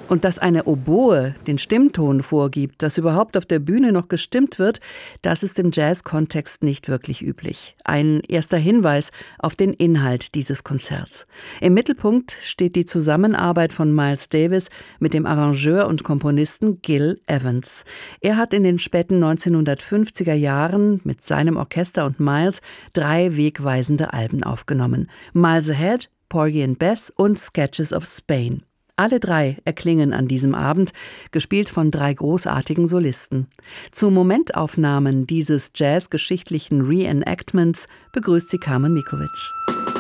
Und dass eine Oboe den Stimmton vorgibt, dass überhaupt auf der Bühne noch gestimmt wird, das ist im Jazz-Kontext nicht wirklich üblich. Ein erster Hinweis auf den Inhalt dieses Konzerts. Im Mittelpunkt steht die Zusammenarbeit von Miles Davis mit dem Arrangeur und Komponisten Gil Evans. Er hat in den späten 1950er Jahren mit seinem Orchester und Miles 3 wegweisende Alben aufgenommen. Miles Ahead, Porgy and Bess und Sketches of Spain. Alle 3 erklingen an diesem Abend, gespielt von 3 großartigen Solisten. Zu Momentaufnahmen dieses jazzgeschichtlichen Reenactments begrüßt sie Carmen Mikovic.